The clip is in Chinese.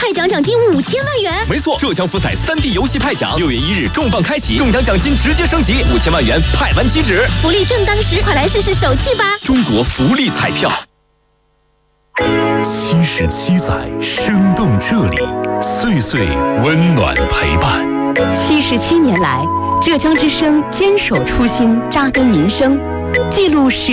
派奖奖金5000万元。 没错，浙江福彩3D 游戏派奖6月1日重磅开启，中奖奖金直接升级，5000万元派完即止， 福利正当时，快来试试手气吧！ 中国福利彩票。 77载，生动这里，岁岁温暖陪伴。 77年来，浙江之声坚守初心，扎根民生，记录